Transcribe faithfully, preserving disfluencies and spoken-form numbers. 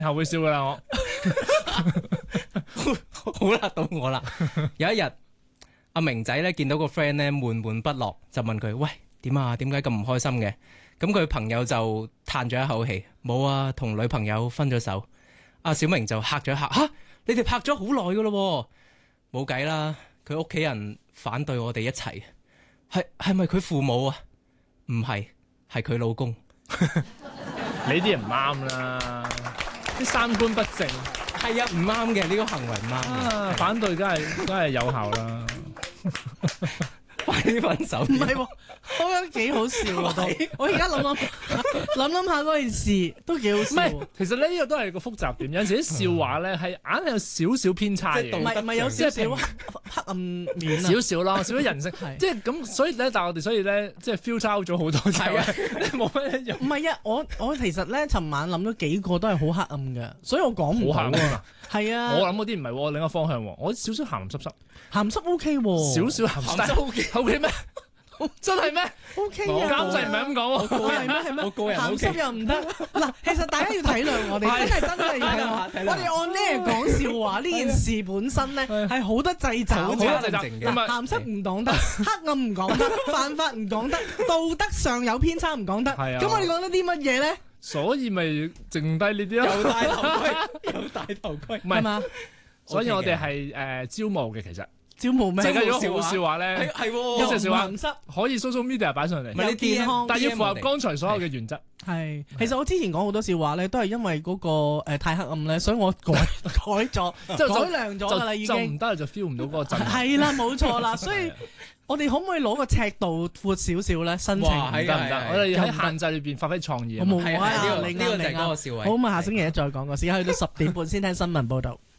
後會笑噶啦我。 好啦，到我啦。有一日，阿明仔咧見到個 friend 咧悶悶不樂，就問佢：喂，點啊？點解咁唔開心嘅？咁佢朋友就嘆咗一口氣：冇啊，同女朋友分咗手。阿小明就嚇咗一嚇：吓，你哋拍咗好耐噶咯？冇計啦，佢屋企人反對我哋一齊。係係咪佢父母啊？唔係，係佢老公。 你啲人唔啱啦，啲三觀不正。 係啊，唔啱嘅，呢個行為唔啱。 啊，反對梗係梗係有效啦。 快啲分手！ 唔係喎，我覺得幾好笑喎都。我而家諗諗諗諗下嗰件事都幾好唔笑。 係，其實呢個都係個複雜點。有陣時啲笑話咧係硬係有少少偏差嘅， 唔係唔係有少少黑黑暗面啊？ 少少啦，少少人性。即係咁，所以咧，但係我哋所以咧，即係 filter out 咗好多次啊，冇乜用。 唔係啊，我我其實咧，尋晚諗咗幾個都係好黑暗嘅，所以我講唔到好黑暗啊。 係啊， 我諗嗰啲唔係喎，另一個方向喎，我少少鹹濕濕， 鹹濕 O K 喎， 少少鹹濕 O K O K 咩？真係咩 ？O K 我啊， 監製唔係咁講喎， 係咩係咩？ 我個人鹹濕又唔得。嗱，其實大家要體諒我哋，真係真係要體諒我哋按呢嚟講笑話呢件事本身咧係好得掣肘， 好好得滯滯嗱，鹹濕唔講得，黑暗唔講得，犯法唔講得，道德上有偏差唔講得。 係啊咁我哋講得啲乜嘢咧？ 所以咪剩低呢啲咯。 有戴頭盔，有戴頭盔， 唔係嘛？ 所以我哋係誒招募嘅，其實招募咩？ 大家如果好笑話係咧， 係喎， 有隻笑話鹹濕可以 social media 擺上嚟， 唔係你健康但係要符合剛才所有嘅原則。 係，其實我之前講好多笑話咧，都係因為嗰個誒太黑暗咧，所以我改改咗， 就改良咗噶啦，已經就唔得就 feel 唔到嗰個震撼。 係啦，冇錯啦，所以我哋可唔可以攞個尺度闊少少咧？申請哇係唔得唔得， 係我哋喺限制裏邊發揮創意啊嘛。 我冇啊， 係係呢個你呢個就係嗰啱你啱個笑位。 好，咁啊，下星期一再講個時間，去到十點半先聽新聞報導。